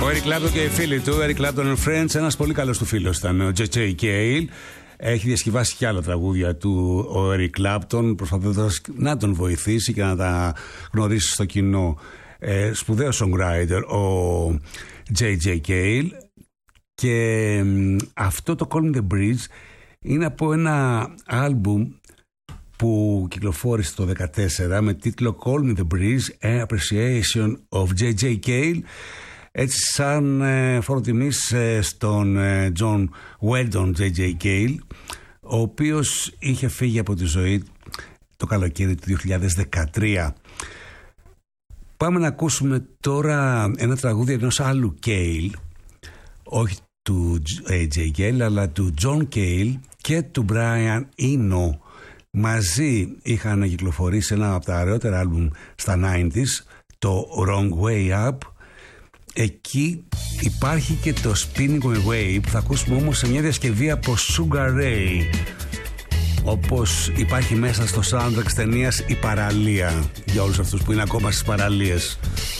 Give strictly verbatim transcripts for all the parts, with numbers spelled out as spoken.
Eric Clapton και οι φίλοι του, Eric Clapton and Friends, ένας πολύ καλός του φίλος ήταν ο τζέι τζέι Cale. Έχει διασκευάσει και άλλα τραγούδια του ο Eric Clapton, προσπαθώντας να τον βοηθήσει και να τα γνωρίσει στο κοινό. Ε, σπουδαίος songwriter ο τζέι τζέι Cale. Και ε, αυτό το Call Me The Bridge είναι από ένα άλμπουμ που κυκλοφόρησε το δύο χιλιάδες δεκατέσσερα με τίτλο Call Me The Bridge, An Appreciation of τζέι τζέι Cale. Έτσι σαν ε, φόρο τιμής ε, στον ε, John Weldon τζέι τζέι Cale, ο οποίος είχε φύγει από τη ζωή το καλοκαίρι του δύο χιλιάδες δεκατρία. Πάμε να ακούσουμε τώρα ένα τραγούδι ενός άλλου Cale, όχι του τζέι τζέι Cale αλλά του John Cale και του Brian Eno. Μαζί είχαν κυκλοφορήσει ένα από τα ωραιότερα άλμπουμ στα ενενήντα, το Wrong Way Up. Εκεί υπάρχει και το Spinning Away που θα ακούσουμε όμως σε μια διασκευή από Sugar Ray, όπως υπάρχει μέσα στο soundtrack της ταινίας Η Παραλία, για όλους αυτούς που είναι ακόμα στις παραλίες.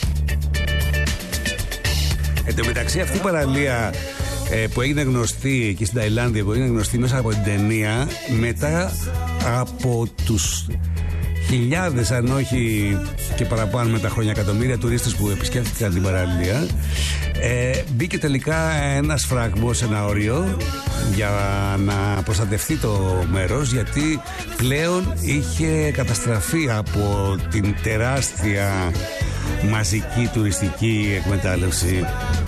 Εν τω μεταξύ αυτή η παραλία ε, που έγινε γνωστή εκεί στην Ταϊλάνδη, που έγινε γνωστή μέσα από την ταινία, μετά από τους χιλιάδες αν όχι και παραπάνω με τα χρόνια, εκατομμύρια τουρίστες που επισκέφτηκαν την παραλία, ε, μπήκε τελικά ένας φραγμός, ένα όριο για να προστατευτεί το μέρος, γιατί πλέον είχε καταστραφεί από την τεράστια μαζική τουριστική εκμετάλλευση.